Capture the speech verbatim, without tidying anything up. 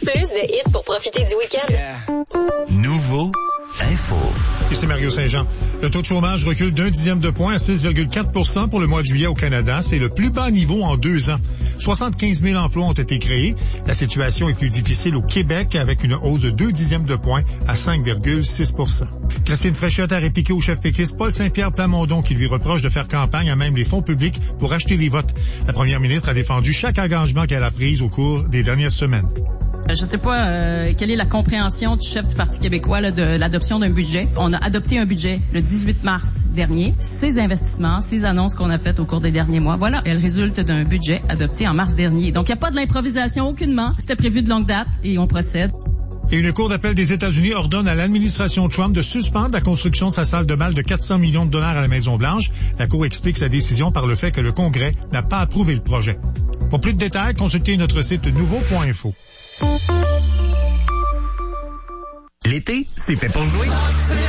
plus de hits pour profiter du week-end. Yeah. Nouveau Info. Ici Mario Saint-Jean. Le taux de chômage recule d'un dixième de point à six virgule quatre pour cent pour le mois de juillet au Canada. C'est le plus bas niveau en deux ans. soixante-quinze mille emplois ont été créés. La situation est plus difficile au Québec avec une hausse de deux dixièmes de point à cinq virgule six pour cent. Christine Fréchette a répliqué au chef péquiste Paul Saint-Pierre Plamondon qui lui reproche de faire campagne à même les fonds publics pour acheter les votes. La première ministre a défendu chaque engagement qu'elle a pris au cours des dernières semaines. Je ne sais pas euh, quelle est la compréhension du chef du Parti québécois là, de l'adoption d'un budget. On a adopté un budget le dix-huit mars dernier. Ces investissements, ces annonces qu'on a faites au cours des derniers mois, voilà, elles résultent d'un budget adopté en mars dernier. Donc, il n'y a pas de l'improvisation aucunement. C'était prévu de longue date et on procède. Et une cour d'appel des États-Unis ordonne à l'administration Trump de suspendre la construction de sa salle de bal de quatre cents millions de dollars à la Maison-Blanche. La cour explique sa décision par le fait que le Congrès n'a pas approuvé le projet. Pour plus de détails, consultez notre site nouveau point info. L'été, c'est fait pour jouer.